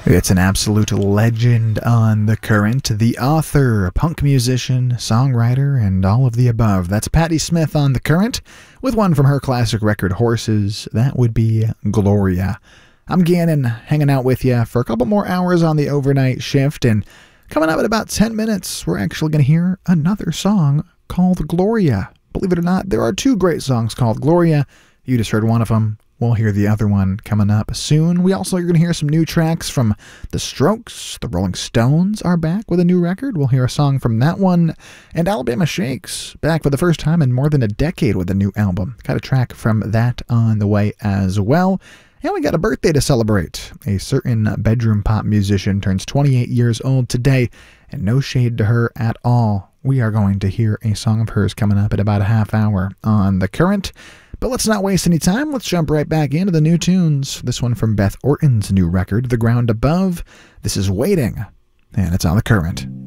It's an absolute legend on The Current, the author, punk musician, songwriter, and all of the above. That's Patti Smith on The Current, with one from her classic record, Horses. That would be Gloria. I'm Gannon, hanging out with you for a couple more hours on the overnight shift, and coming up in about 10 minutes, we're actually going to hear another song called Gloria. Believe it or not, there are two great songs called Gloria. You just heard one of them. We'll hear the other one coming up soon. We also are going to hear some new tracks from The Strokes. The Rolling Stones are back with a new record. We'll hear a song from that one. And Alabama Shakes, back for the first time in more than a decade with a new album. Got a track from that on the way as well. And we got a birthday to celebrate. A certain bedroom pop musician turns 28 years old today, and no shade to her at all. We are going to hear a song of hers coming up at about a half hour on The Current. But let's not waste any time. Let's jump right back into the new tunes. This one from Beth Orton's new record, The Ground Above. This is Waiting, and it's on The Current.